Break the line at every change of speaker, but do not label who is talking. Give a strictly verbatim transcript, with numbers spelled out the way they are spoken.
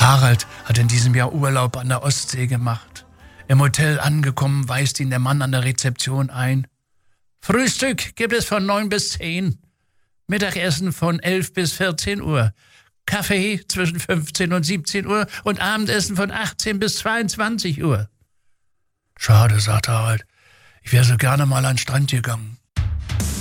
Harald hat in diesem Jahr Urlaub an der Ostsee gemacht. Im Hotel angekommen, weist ihn der Mann an der Rezeption ein. Frühstück gibt es von neun bis zehn. Mittagessen von elf bis vierzehn Uhr. Kaffee zwischen fünfzehn und siebzehn Uhr und Abendessen von achtzehn bis zweiundzwanzig Uhr. Schade, sagt Harald. Ich wäre so gerne mal an den Strand gegangen.